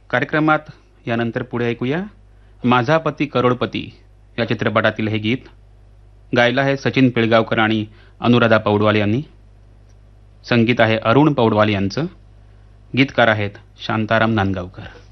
कार्यक्रमात यानंतर पुढे ऐकूया माझा पती करोडपती या चित्रपटातील हे गीत. गायलं आहे सचिन पिळगावकर आणि अनुराधा पौडवाल यांनी. संगीत आहे अरुण पौडवाल यांचं. गीतकार आहेत शांताराम नांदगावकर.